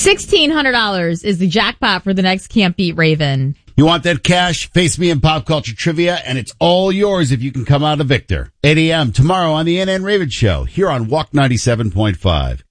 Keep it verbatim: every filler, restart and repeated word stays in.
sixteen hundred dollars is the jackpot for the next Can't Beat Raven. You want that cash? Face me in pop culture trivia, and it's all yours if you can come out a victor. eight a.m. tomorrow on the N N Raven Show, here on Walk ninety-seven point five.